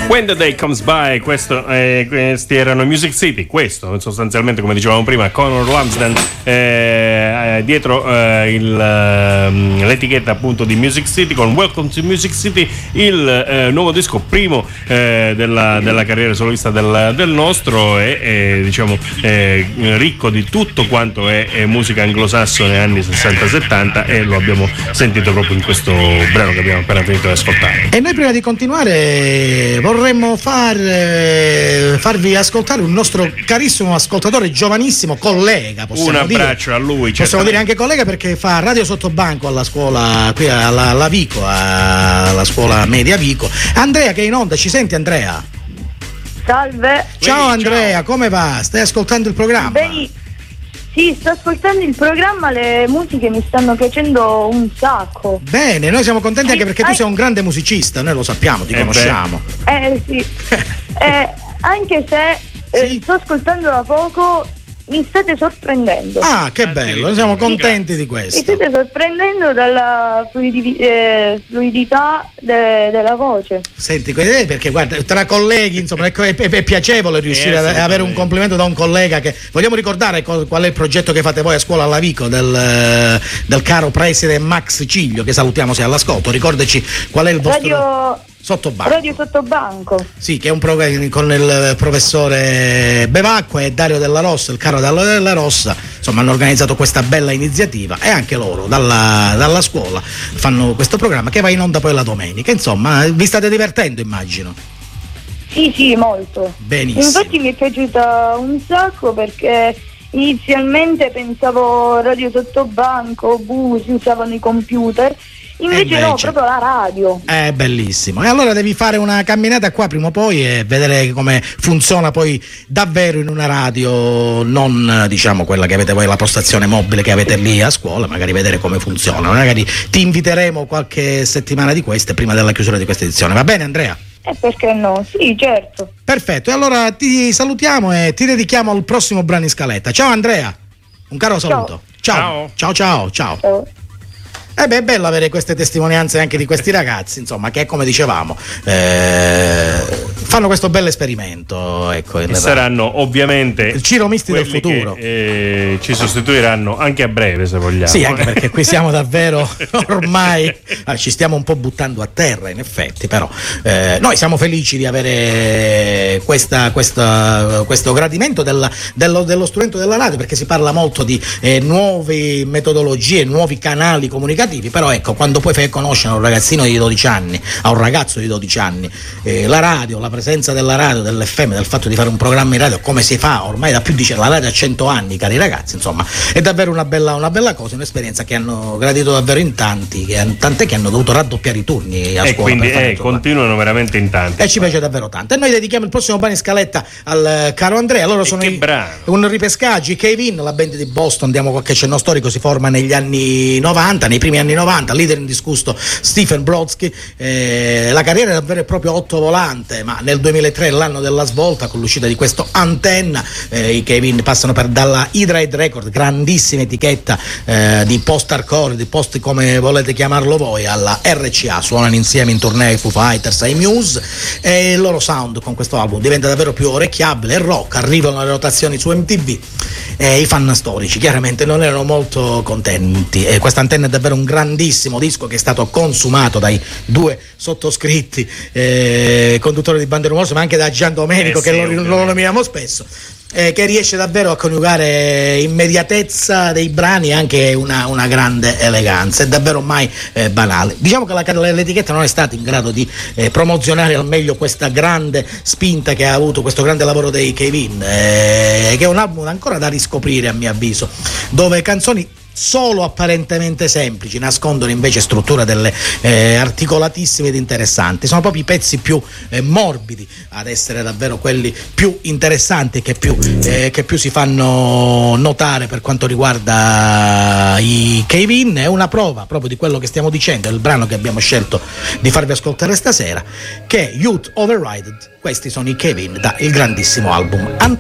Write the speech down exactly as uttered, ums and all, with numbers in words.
When the Day Comes By, questo, eh, questi erano Music City, questo sostanzialmente, come dicevamo prima, Conor Lumsden, eh, dietro eh, il, eh, l'etichetta appunto di Music City con Welcome to Music City, il eh, nuovo disco primo eh, della, della carriera solista del, del nostro, e eh, diciamo eh, ricco di tutto quanto è, è musica anglosassone anni sessanta settanta, e lo abbiamo sentito proprio in questo brano che abbiamo appena finito di ascoltare. E noi prima di continuare vorremmo far, eh, farvi ascoltare un nostro carissimo ascoltatore, giovanissimo collega, possiamo un abbraccio dire. a lui, possiamo dire anche collega, perché fa radio sottobanco alla scuola qui alla, alla Vico, alla scuola media Vico. Andrea, che è in onda, ci senti Andrea? Salve. Ciao Quindi, Andrea, ciao. Come va? Stai ascoltando il programma? Beni- sì, sto ascoltando il programma, le musiche mi stanno piacendo un sacco. Bene, noi siamo contenti anche perché tu Ai- sei un grande musicista, noi lo sappiamo, ti Eh conosciamo. Eh sì. eh, anche se eh, Sì. sto ascoltando da poco, mi state sorprendendo. Ah, che bello, noi siamo contenti di Mi questo. state sorprendendo dalla fluidi- eh, fluidità de- della voce. Senti, eh, perché guarda, tra colleghi, insomma, è, è, è piacevole riuscire Eh, ad sì, avere un complimento da un collega. Che vogliamo ricordare co- qual è il progetto che fate voi a scuola alla Vico del, eh, del caro preside Max Ciglio, che salutiamo se è all'ascolto. Ricordaci qual è il vostro Radio, sottobanco. radio Sottobanco. Sì, che è un programma con il professore Bevacqua e Dario Della Rossa, il caro Dario Della Rossa, insomma hanno organizzato questa bella iniziativa, e anche loro dalla, dalla scuola fanno questo programma che va in onda poi la domenica. Insomma, vi state divertendo, immagino. Sì, sì, molto. Benissimo. Infatti mi è piaciuta un sacco, perché inizialmente pensavo radio Sottobanco, bu, si usavano i computer. Invece, Eh, no, invece. proprio la radio. È bellissimo. E allora devi fare una camminata qua prima o poi e vedere come funziona poi davvero in una radio, non diciamo quella che avete voi, la postazione mobile che avete lì a scuola, magari vedere come funziona. Magari ti inviteremo qualche settimana di queste prima della chiusura di questa edizione. Va bene Andrea? E perché no? Sì, certo. Perfetto, e allora ti salutiamo e ti dedichiamo al prossimo brano in scaletta. Ciao Andrea, un caro saluto. Ciao, ciao, ciao, ciao. Ciao. Eh beh, è bello avere queste testimonianze anche di questi ragazzi, insomma, che come dicevamo eh, fanno questo bel esperimento, ecco. E saranno ovviamente il Ciro Misti del quelli futuro. Che, eh, ci sostituiranno anche a breve, se vogliamo. Sì, anche perché qui siamo davvero ormai ah, ci stiamo un po' buttando a terra, in effetti, però eh, noi siamo felici di avere questa, questa, questo gradimento della, dello, dello strumento della radio, perché si parla molto di eh, nuove metodologie, nuovi canali comunicativi. Però ecco, quando poi fai conoscere a un ragazzino di dodici anni, a un ragazzo di dodici anni, eh, la radio, la presenza della radio, dell'F M, del fatto di fare un programma in radio, come si fa ormai da più di la radio a cento anni, cari ragazzi, insomma, è davvero una bella, una bella cosa, un'esperienza che hanno gradito davvero in tanti, che, tant'è che hanno dovuto raddoppiare i turni a E scuola. quindi per fare eh, tutto qua. continuano veramente in tanti. E ci piace davvero tanto. E noi dedichiamo il prossimo brano in scaletta al eh, caro Andrea. Loro E sono che i- brano? un ripescaggio, i Kevin, la band di Boston, diamo qualche cenno storico, si forma negli anni novanta, nei primi anni novanta, leader indiscusso Stephen Brodsky. Eh, la carriera è davvero proprio ottovolante, ma nel duemilatré è l'anno della svolta con l'uscita di questo Antenna. Eh, i Kevin passano per dalla Hydra Record, grandissima etichetta eh, di post-hardcore, di post come volete chiamarlo voi, alla R C A, suonano insieme in tournée ai Foo Fighters, ai Muse, e il loro sound con questo album diventa davvero più orecchiabile e rock. Arrivano le rotazioni su M T V e i fan storici chiaramente non erano molto contenti. E questa Antenna è davvero un grandissimo disco che è stato consumato dai due sottoscritti eh, conduttori di Bande Rumorose, ma anche da Gian Domenico, Eh che sì, lo, ovviamente. lo nominiamo spesso. Eh, che riesce davvero a coniugare immediatezza dei brani e anche una, una grande eleganza, è davvero mai eh, banale. Diciamo che la, l'etichetta non è stata in grado di eh, promozionare al meglio questa grande spinta che ha avuto questo grande lavoro dei Kevin, eh, che è un album ancora da riscoprire a mio avviso, dove canzoni solo apparentemente semplici nascondono invece strutture delle eh, articolatissime ed interessanti. Sono proprio i pezzi più eh, morbidi ad essere davvero quelli più interessanti, che più, eh, che più si fanno notare per quanto riguarda i Kevin. È una prova proprio di quello che stiamo dicendo, è il brano che abbiamo scelto di farvi ascoltare stasera, che è Youth Overrided. Questi sono i Kevin da il grandissimo album Antenna.